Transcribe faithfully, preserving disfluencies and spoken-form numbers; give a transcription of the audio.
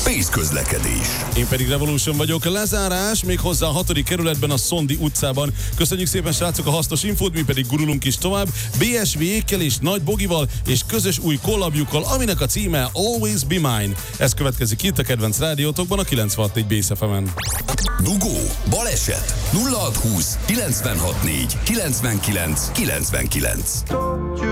Space Közlekedés. Én pedig Revolution vagyok. Lezárás még hozzá a hatodik kerületben, a Szondi utcában. Köszönjük szépen, srácok, a hasznos infót, mi pedig gurulunk is tovább. bé es vé-ékkel és Nagy Bogival és közös új kollabjukkal, aminek a címe Always Be Mine. Ez következik itt a kedvenc rádiótokban, a kilencvenhat négy Bész ef emen. Dugó, baleset, nulla hat húsz kilencvenhat négy kilencvenkilenc kilencvenkilenc.